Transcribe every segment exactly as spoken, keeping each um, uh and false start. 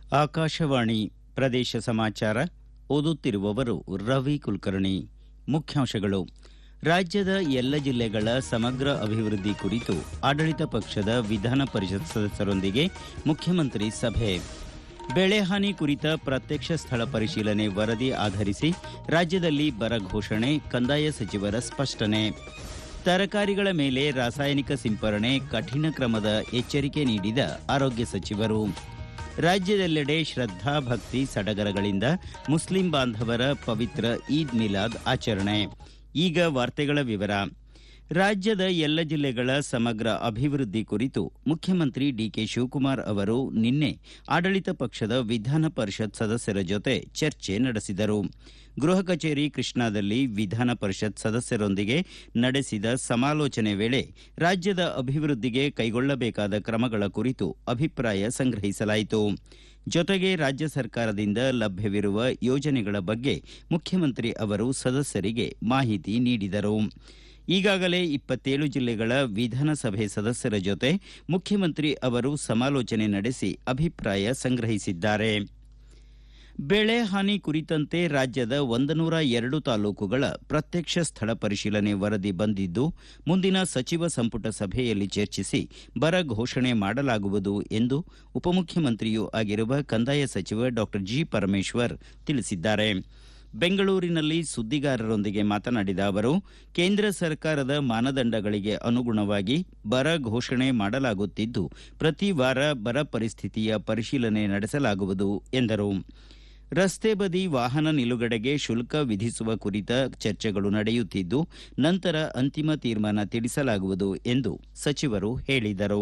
ಆಕಾಶವಾಣಿ ಪ್ರದೇಶ ಸಮಾಚಾರ ಓದುತ್ತಿರುವವರು ರವಿ ಕುಲಕರ್ಣಿ. ಮುಖ್ಯಾಂಶಗಳು: ರಾಜ್ಯದ ಎಲ್ಲ ಜಿಲ್ಲೆಗಳ ಸಮಗ್ರ ಅಭಿವೃದ್ಧಿ ಕುರಿತು ಆಡಳಿತ ಪಕ್ಷದ ವಿಧಾನ ಪರಿಷತ್ ಸದಸ್ಯರೊಂದಿಗೆ ಮುಖ್ಯಮಂತ್ರಿ ಸಭೆ. ಬೆಳೆಹಾನಿ ಕುರಿತ ಪ್ರತ್ಯಕ್ಷ ಸ್ಥಳ ಪರಿಶೀಲನೆ ವರದಿ ಆಧರಿಸಿ ರಾಜ್ಯದಲ್ಲಿ ಬರ ಘೋಷಣೆ, ಕಂದಾಯ ಸಚಿವರ ಸ್ಪಷ್ಟನೆ. ತರಕಾರಿಗಳ ಮೇಲೆ ರಾಸಾಯನಿಕ ಸಿಂಪರಣೆ ಕಠಿಣ ಕ್ರಮದ ಎಚ್ಚರಿಕೆ ನೀಡಿದ ಆರೋಗ್ಯ ಸಚಿವರು. ರಾಜ್ಯದೆಲ್ಲೆಡೆ ಶ್ರದ್ಧಾ ಭಕ್ತಿ ಸಡಗರಗಳಿಂದ ಮುಸ್ಲಿಂ ಬಾಂಧವರ ಪವಿತ್ರ ಈದ್ ಮಿಲಾದ್ ಆಚರಣೆ. ಈಗ ವಾರ್ತೆಗಳ ವಿವರ. ರಾಜ್ಯದ ಎಲ್ಲ ಜಿಲ್ಲೆಗಳ ಸಮಗ್ರ ಅಭಿವೃದ್ಧಿ ಕುರಿತು ಮುಖ್ಯಮಂತ್ರಿ ಡಿಕೆ ಶಿವಕುಮಾರ್ ಅವರು ನಿನ್ನೆ ಆಡಳಿತ ಪಕ್ಷದ ವಿಧಾನ ಪರಿಷತ್ ಸದಸ್ಯರ ಜೊತೆ ಚರ್ಚೆ ನಡೆಸಿದರು. ಗೃಹ ಕಚೇರಿ ಕೃಷ್ಣಾದಲ್ಲಿ ವಿಧಾನ ಪರಿಷತ್ ಸದಸ್ಯರೊಂದಿಗೆ ನಡೆಸಿದ ಸಮಾಲೋಚನೆ ವೇಳೆ ರಾಜ್ಯದ ಅಭಿವೃದ್ಧಿಗೆ ಕೈಗೊಳ್ಳಬೇಕಾದ ಕ್ರಮಗಳ ಕುರಿತು ಅಭಿಪ್ರಾಯ ಸಂಗ್ರಹಿಸಲಾಯಿತು. ಜೊತೆಗೆ ರಾಜ್ಯ ಸರ್ಕಾರದಿಂದ ಲಭ್ಯವಿರುವ ಯೋಜನೆಗಳ ಬಗ್ಗೆ ಮುಖ್ಯಮಂತ್ರಿ ಅವರು ಸದಸ್ಯರಿಗೆ ಮಾಹಿತಿ ನೀಡಿದರು. ಈಗಾಗಲೇ ಇಪ್ಪತ್ತೇಳು ಜಿಲ್ಲೆಗಳ ವಿಧಾನಸಭೆ ಸದಸ್ಯರ ಜೊತೆ ಮುಖ್ಯಮಂತ್ರಿ ಅವರು ಸಮಾಲೋಚನೆ ನಡೆಸಿ ಅಭಿಪ್ರಾಯ ಸಂಗ್ರಹಿಸಿದ್ದಾರೆ. ಬೆಳೆ ಹಾನಿ ಕುರಿತಂತೆ ರಾಜ್ಯದ ಒಂದನೂರ ಎರಡು ತಾಲೂಕುಗಳ ಪ್ರತ್ಯಕ್ಷ ಸ್ಥಳ ಪರಿಶೀಲನೆ ವರದಿ ಬಂದಿದ್ದು, ಮುಂದಿನ ಸಚಿವ ಸಂಪುಟ ಸಭೆಯಲ್ಲಿ ಚರ್ಚಿಸಿ ಬರ ಘೋಷಣೆ ಮಾಡಲಾಗುವುದು ಎಂದು ಉಪಮುಖ್ಯಮಂತ್ರಿಯೂ ಆಗಿರುವ ಕಂದಾಯ ಸಚಿವ ಡಾ ಜಿ ಪರಮೇಶ್ವರ್ ತಿಳಿಸಿದ್ದಾರೆ. ಬೆಂಗಳೂರಿನಲ್ಲಿ ಸುದ್ದಿಗಾರರೊಂದಿಗೆ ಮಾತನಾಡಿದ ಅವರು, ಕೇಂದ್ರ ಸರ್ಕಾರದ ಮಾನದಂಡಗಳಿಗೆ ಅನುಗುಣವಾಗಿ ಬರ ಘೋಷಣೆ ಮಾಡಲಾಗುತ್ತಿದ್ದು, ಪ್ರತಿ ವಾರ ಬರ ಪರಿಸ್ಥಿತಿಯ ಪರಿಶೀಲನೆ ನಡೆಸಲಾಗುವುದು ಎಂದರು. ರಸ್ತೆ ಬದಿ ವಾಹನ ನಿಲುಗಡೆಗೆ ಶುಲ್ಕ ವಿಧಿಸುವ ಕುರಿತ ಚರ್ಚೆಗಳು ನಡೆಯುತ್ತಿದ್ದು, ನಂತರ ಅಂತಿಮ ತೀರ್ಮಾನ ತಿಳಿಸಲಾಗುವುದು ಎಂದು ಸಚಿವರು ಹೇಳಿದರು.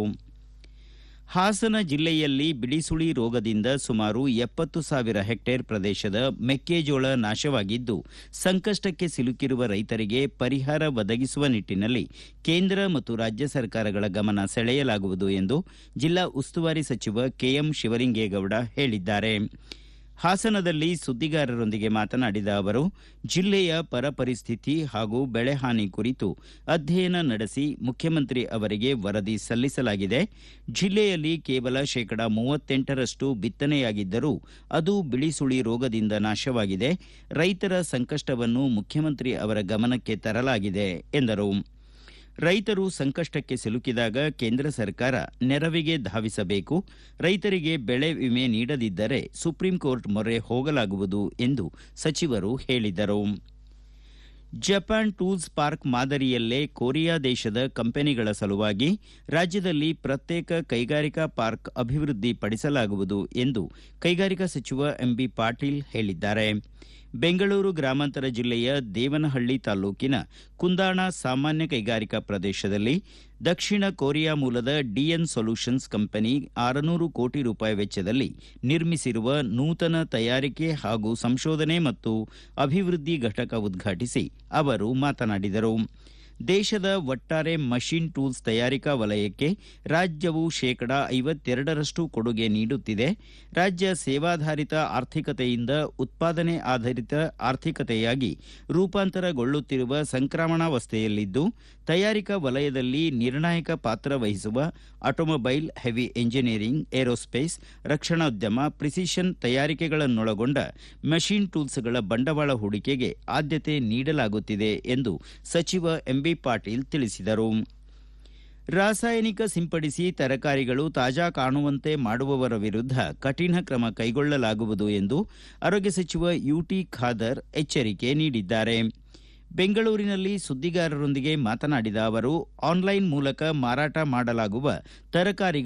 ಹಾಸನ ಜಿಲ್ಲೆಯಲ್ಲಿ ಬಿಳಿಸುಳಿ ರೋಗದಿಂದ ಸುಮಾರು ಎಪ್ಪತ್ತು ಸಾವಿರ ಹೆಕ್ಟೇರ್ ಪ್ರದೇಶದ ಮೆಕ್ಕೆಜೋಳ ನಾಶವಾಗಿದ್ದು, ಸಂಕಷ್ಟಕ್ಕೆ ಸಿಲುಕಿರುವ ರೈತರಿಗೆ ಪರಿಹಾರ ಒದಗಿಸುವ ನಿಟ್ಟಿನಲ್ಲಿ ಕೇಂದ್ರ ಮತ್ತು ರಾಜ್ಯ ಸರ್ಕಾರಗಳ ಗಮನ ಸೆಳೆಯಲಾಗುವುದು ಎಂದು ಜಿಲ್ಲಾ ಉಸ್ತುವಾರಿ ಸಚಿವ ಕೆಎಂ ಶಿವಲಿಂಗೇಗೌಡ ಹೇಳಿದ್ದಾರೆ. ಹಾಸನದಲ್ಲಿ ಸುದ್ದಿಗಾರರೊಂದಿಗೆ ಮಾತನಾಡಿದ ಅವರು, ಜಿಲ್ಲೆಯ ಬರ ಪರಿಸ್ಥಿತಿ ಹಾಗೂ ಬೆಳೆಹಾನಿ ಕುರಿತು ಅಧ್ಯಯನ ನಡೆಸಿ ಮುಖ್ಯಮಂತ್ರಿ ಅವರಿಗೆ ವರದಿ ಸಲ್ಲಿಸಲಾಗಿದೆ. ಜಿಲ್ಲೆಯಲ್ಲಿ ಕೇವಲ ಶೇಕಡಾ ಮೂವತ್ತೆಂಟರಷ್ಟು ಬಿತ್ತನೆಯಾಗಿದ್ದರೂ ಅದು ಬಿಳಿಸುಳಿ ರೋಗದಿಂದ ನಾಶವಾಗಿದೆ. ರೈತರ ಸಂಕಷ್ಟವನ್ನು ಮುಖ್ಯಮಂತ್ರಿ ಅವರ ಗಮನಕ್ಕೆ ತರಲಾಗಿದೆ ಎಂದರು. ರೈತರು ಸಂಕಷ್ಟಕ್ಕೆ ಸಿಲುಕಿದಾಗ ಕೇಂದ್ರ ಸರ್ಕಾರ ನೆರವಿಗೆ ಧಾವಿಸಬೇಕು. ರೈತರಿಗೆ ಬೆಳೆ ವಿಮೆ ನೀಡದಿದ್ದರೆ ಸುಪ್ರೀಂ ಕೋರ್ಟ್ ಮೊರೆ ಹೋಗಲಾಗುವುದು ಎಂದು ಸಚಿವರು ಹೇಳಿದರು. ಜಪಾನ್ ಟೂಲ್ಸ್ ಪಾರ್ಕ್ ಮಾದರಿಯಲ್ಲೇ ಕೊರಿಯಾ ದೇಶದ ಕಂಪನಿಗಳ ಸಲುವಾಗಿ ರಾಜ್ಯದಲ್ಲಿ ಪ್ರತ್ಯೇಕ ಕೈಗಾರಿಕಾ ಪಾರ್ಕ್ ಅಭಿವೃದ್ಧಿ ಪಡಿಸಲಾಗುವುದು ಎಂದು ಕೈಗಾರಿಕಾ ಸಚಿವ ಎಂಬಿ ಪಾಟೀಲ್ ಹೇಳಿದ್ದಾರೆ. ಬೆಂಗಳೂರು ಗ್ರಾಮಾಂತರ ಜಿಲ್ಲೆಯ ದೇವನಹಳ್ಳಿ ತಾಲೂಕಿನ ಕುಂದಾಣ ಸಾಮಾನ್ಯ ಕೈಗಾರಿಕಾ ಪ್ರದೇಶದಲ್ಲಿ ದಕ್ಷಿಣ ಕೊರಿಯಾ ಮೂಲದ ಡಿಎನ್ ಸೊಲ್ಯೂಷನ್ಸ್ ಕಂಪನಿ ಆರುನೂರು ಕೋಟಿ ರೂಪಾಯಿ ವೆಚ್ಚದಲ್ಲಿ ನಿರ್ಮಿಸಿರುವ ನೂತನ ತಯಾರಿಕೆ ಹಾಗೂ ಸಂಶೋಧನೆ ಮತ್ತು ಅಭಿವೃದ್ಧಿ ಘಟಕ ಉದ್ಘಾಟಿಸಿ ಅವರು ಮಾತನಾಡಿದರು. ದೇಶದ ಒಟ್ಟಾರೆ ಮಷಿನ್ ಟೂಲ್ಸ್ ತಯಾರಿಕಾ ವಲಯಕ್ಕೆ ರಾಜ್ಯವು ಶೇಕಡಾ ಐವತ್ತೆರಡರಷ್ಟು ಕೊಡುಗೆ ನೀಡುತ್ತಿದೆ. ರಾಜ್ಯ ಸೇವಾಧಾರಿತ ಆರ್ಥಿಕತೆಯಿಂದ ಉತ್ಪಾದನೆ ಆಧಾರಿತ ಆರ್ಥಿಕತೆಯಾಗಿ ರೂಪಾಂತರಗೊಳ್ಳುತ್ತಿರುವ ಸಂಕ್ರಮಣಾವಸ್ಥೆಯಲ್ಲಿದ್ದು, ತಯಾರಿಕಾ ವಲಯದಲ್ಲಿ ನಿರ್ಣಾಯಕ ಪಾತ್ರ ವಹಿಸುವ automobile, heavy engineering, aerospace, ರಕ್ಷಣೋದ್ಯಮ, precision ತಯಾರಿಕೆಗಳನ್ನೊಳಗೊಂಡ machine ಟೂಲ್ಸ್ಗಳ ಬಂಡವಾಳ ಹೂಡಿಕೆಗೆ ಆದ್ಯತೆ ನೀಡಲಾಗುತ್ತಿದೆ ಎಂದು ಸಚಿವ ಎಂಬಿ ಪಾಟೀಲ್ ತಿಳಿಸಿದರು. ರಾಸಾಯನಿಕ ಸಿಂಪಡಿಸಿ ತರಕಾರಿಗಳು ತಾಜಾ ಕಾಣುವಂತೆ ಮಾಡುವವರ ವಿರುದ್ಧ ಕಠಿಣ ಕ್ರಮ ಕೈಗೊಳ್ಳಲಾಗುವುದು ಎಂದು ಆರೋಗ್ಯ ಸಚಿವ ಯುಟಿ ಖಾದರ್ ಎಚ್ಚರಿಕೆ ನೀಡಿದ್ದಾರೆ. ಬೆಂಗಳೂರಿನಲ್ಲಿ ಸುದ್ದಿಗಾರರೊಂದಿಗೆ ಮಾತನಾಡಿದ ಅವರು, ಆನ್ಲೈನ್ ಮೂಲಕ ಮಾರಾಟ ಮಾಡಲಾಗುವ ತರಕಾರಿಗಳು